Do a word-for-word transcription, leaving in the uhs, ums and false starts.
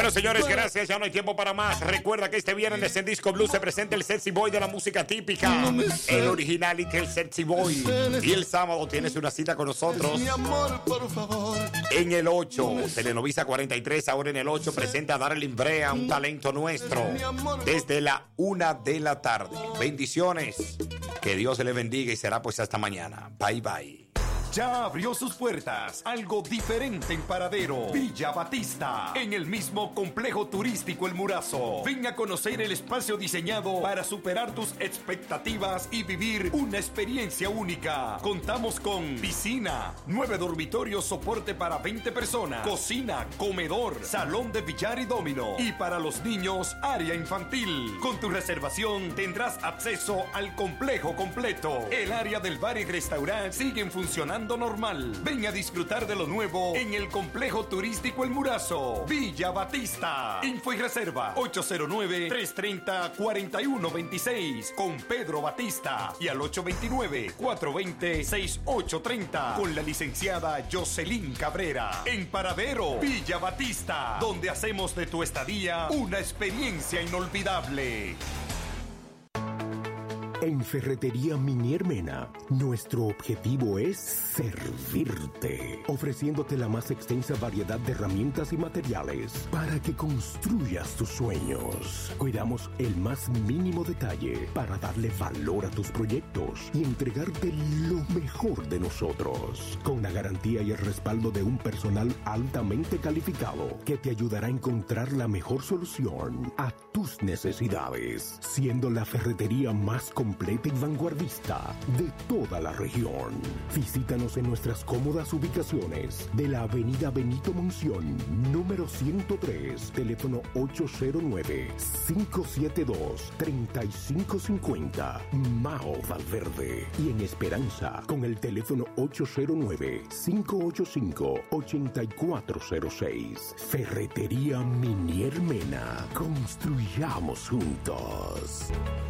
Bueno, señores, gracias. Ya no hay tiempo para más. Recuerda que este viernes en Disco Blue se presenta el Sexy Boy de la música típica. El original y que el Sexy Boy. Y el sábado tienes una cita con nosotros. Mi amor, por favor. En el ocho, Telenovisa cuarenta y tres, ahora en el ocho, presenta a Darlene Brea, un talento nuestro. Desde la una de la tarde. Bendiciones. Que Dios le bendiga y será pues hasta mañana. Bye, bye. Ya abrió sus puertas algo diferente en Paradero, Villa Batista, en el mismo complejo turístico El Murazo. Ven a conocer el espacio diseñado para superar tus expectativas y vivir una experiencia única. Contamos con piscina, nueve dormitorios, soporte para veinte personas, cocina, comedor, salón de billar y dominó, y para los niños, área infantil. Con tu reservación tendrás acceso al complejo completo. El área del bar y restaurante siguen funcionando normal. Ven a disfrutar de lo nuevo en el complejo turístico El Murazo, Villa Batista. Info y reserva ocho cero nueve, tres tres cero, cuatro uno dos seis con Pedro Batista y al ocho dos nueve, cuatro dos cero, seis ocho tres cero con la licenciada Jocelyn Cabrera. En Paradero, Villa Batista, donde hacemos de tu estadía una experiencia inolvidable. En Ferretería Minier Mena, nuestro objetivo es servirte, ofreciéndote la más extensa variedad de herramientas y materiales para que construyas tus sueños. Cuidamos el más mínimo detalle para darle valor a tus proyectos y entregarte lo mejor de nosotros, con la garantía y el respaldo de un personal altamente calificado que te ayudará a encontrar la mejor solución a tus necesidades, siendo la ferretería más completa completa y vanguardista de toda la región. Visítanos en nuestras cómodas ubicaciones de la avenida Benito Monción, número ciento tres, teléfono ocho cero nueve, cinco siete dos, tres cinco cinco cero, Mao Valverde. Y en Esperanza, con el teléfono ocho cero nueve, cinco ocho cinco, ocho cuatro cero seis. Ferretería Minier Mena. Construyamos juntos.